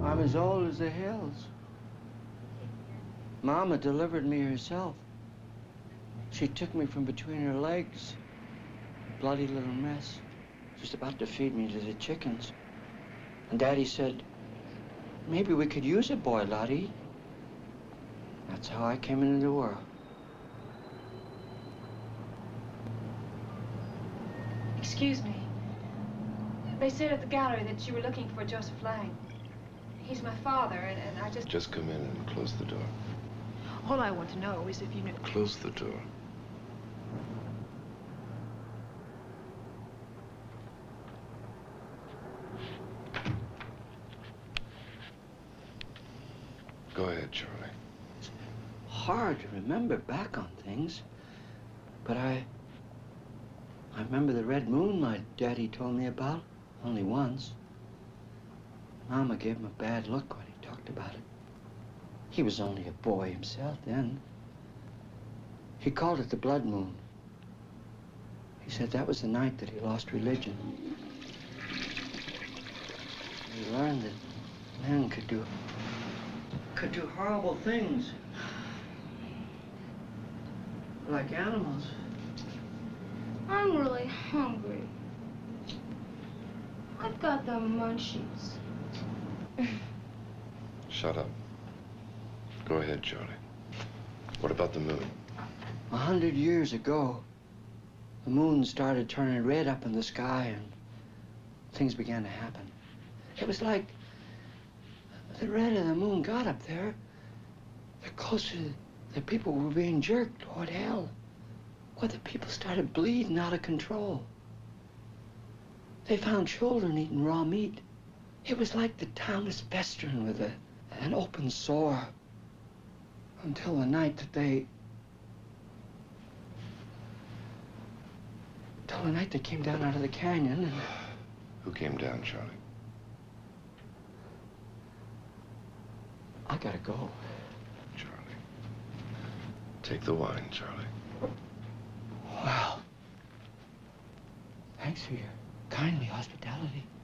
I'm as old as the hills. Mama delivered me herself. She took me from between her legs. Bloody little mess. Just about to feed me to the chickens. And Daddy said, maybe we could use a boy, Lottie. That's how I came into the world. Excuse me. They said at the gallery that you were looking for Joseph Lang. He's my father, and I just... Just come in and close the door. All I want to know is if you knew... Close the door. Go ahead, Charlie. It's hard to remember back on things, but I remember the red moon my daddy told me about, only once. Mama gave him a bad look when he talked about it. He was only a boy himself then. He called it the blood moon. He said that was the night that he lost religion. He learned that men could do horrible things. Like animals. I'm really hungry. I've got the munchies. Shut up. Go ahead, Charlie. What about the moon? 100 years ago, the moon started turning red up in the sky and things began to happen. It was like the red of the moon got up there, the closer the people were being jerked toward hell, where the people started bleeding out of control. They found children eating raw meat. It was like the town was festering with an open sore until the night that they came down out of the canyon and... Who came down, Charlie? I gotta go. Charlie. Take the wine, Charlie. Well, thanks for your kindly hospitality.